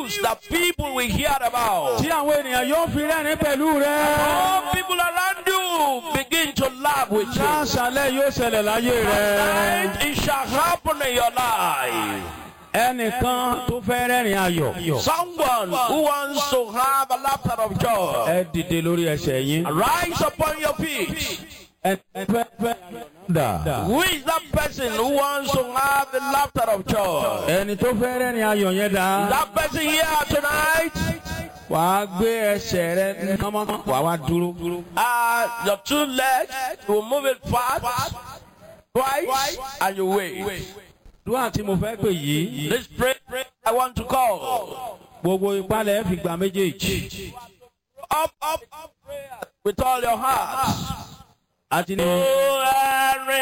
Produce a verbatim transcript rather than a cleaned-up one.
news that people will hear about. Tí àwọn ènìyàn yóò fi rẹ́rìn pẹ̀lú rẹ. All people around you begin to laugh with you. Láṣálẹ̀ yóò ṣẹlẹ̀ láyé rẹ. And it shall happen in your life. Ẹnìkan tó fẹ́ rẹ́rìn ayọ̀. Someone who wants to have a laughter of joy. Ẹ dìde lórí ẹsẹ̀ yín. Rise upon your feet. Ẹ fẹ́ fẹ́ dà. Who is that person who wants to have the laughter of joy? Ẹni tó fẹ́ rẹ́rìn ayọ̀ yẹn dà. That person here tonight. Wàá gbé ẹsẹ̀ rẹ kánmọ́. Wàá wá dúró. Uh, your two legs, you will move it fast, twice, and you wait. Dúrà tí mo fẹ́ pè yìí. This prayer I want to call. Gbogbo ìpalẹ̀ fi gbà méjèèjì. Up, up, up, prayer with all your heart. Àti ní. Oh,